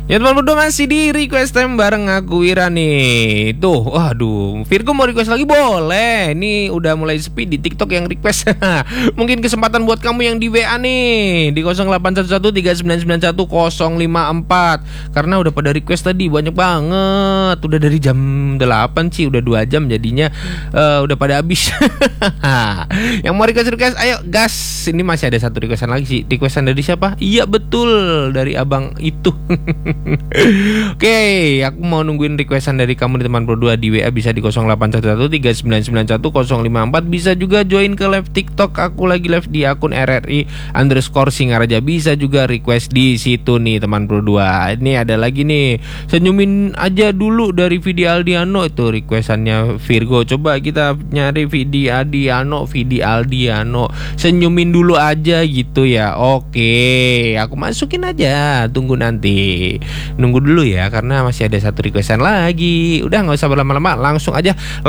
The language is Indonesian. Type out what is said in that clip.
Ya teman berdua masih di request time bareng aku Wira nih. Tuh, waduh, Virgo mau request lagi boleh. Ini udah mulai sepi di TikTok yang request. Mungkin kesempatan buat kamu yang di WA nih di 081139911054. Karena udah pada request tadi banyak banget. Udah dari jam 8 sih, udah 2 jam jadinya udah pada habis. Yang mau request ayo gas. Ini masih ada satu requestan lagi sih. Requestan dari siapa? Iya betul, dari abang itu. Oke, aku mau nungguin requestan dari kamu di teman berdua di WA bisa di 081139911054. Bisa juga join ke live TikTok. Aku lagi live di akun RRI_Singaraja. Bisa juga request di situ nih teman berdua. Ini ada lagi nih. Senyumin aja dulu dari Vidi Aldiano, itu requestannya Virgo. Coba kita nyari Vidi Aldiano. Senyumin dulu aja gitu ya. Oke, aku masukin aja. Tunggu nanti. Nunggu dulu ya karena masih ada satu requestan lagi. Udah nggak usah berlama-lama, langsung aja